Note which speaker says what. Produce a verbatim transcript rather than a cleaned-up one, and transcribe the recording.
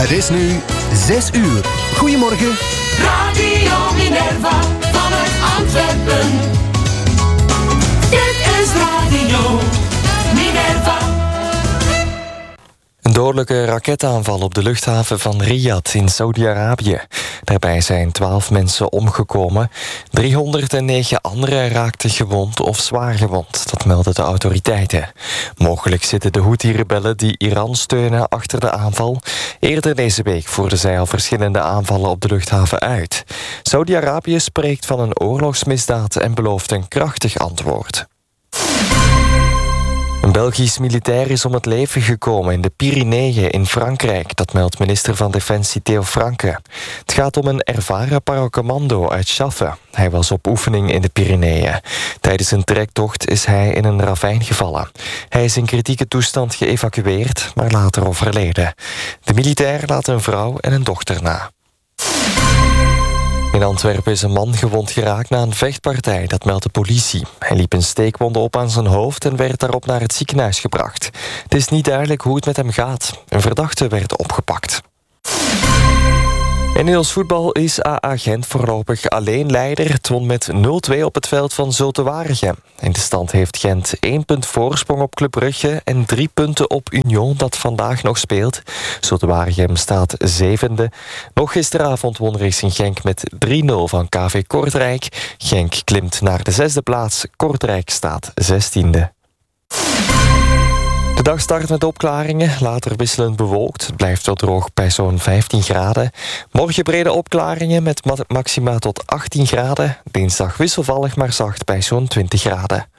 Speaker 1: Het is nu zes uur. Goedemorgen.
Speaker 2: Radio Minerva vanuit Antwerpen. Dit is Radio Minerva.
Speaker 3: Een dodelijke raketaanval op de luchthaven van Riyadh in Saudi-Arabië. Daarbij zijn twaalf mensen omgekomen. driehonderdnegen anderen raakten gewond of zwaar gewond. Dat melden de autoriteiten. Mogelijk zitten de Houthi-rebellen die Iran steunen achter de aanval. Eerder deze week voerden zij al verschillende aanvallen op de luchthaven uit. Saudi-Arabië spreekt van een oorlogsmisdaad en belooft een krachtig antwoord. Een Belgisch militair is om het leven gekomen in de Pyreneeën in Frankrijk. Dat meldt minister van Defensie Theo Franke. Het gaat om een ervaren paracommando uit Chaffe. Hij was op oefening in de Pyreneeën. Tijdens een trektocht is hij in een ravijn gevallen. Hij is in kritieke toestand geëvacueerd, maar later overleden. De militair laat een vrouw en een dochter na. In Antwerpen is een man gewond geraakt na een vechtpartij, dat meldt de politie. Hij liep een steekwonde op aan zijn hoofd en werd daarop naar het ziekenhuis gebracht. Het is niet duidelijk hoe het met hem gaat. Een verdachte werd opgepakt. In Nederlands voetbal is A A Gent voorlopig alleen leider. Het won met nul twee op het veld van Zulte Waregem. In de stand heeft Gent één punt voorsprong op Club Brugge en drie punten op Union, dat vandaag nog speelt. Zulte Waregem staat zevende. Nog gisteravond won Racing Genk met drie nul van K V Kortrijk. Genk klimt naar de zesde plaats. Kortrijk staat zestiende. De dag start met opklaringen, later wisselend bewolkt. Het blijft wel droog bij zo'n vijftien graden. Morgen brede opklaringen met maxima tot achttien graden. Dinsdag wisselvallig maar zacht bij zo'n twintig graden.